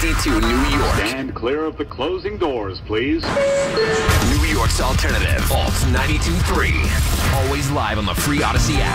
62 New York. Stand clear of the closing doors, please. New York's alternative. Alt 92.3. Always live on the free Odyssey app.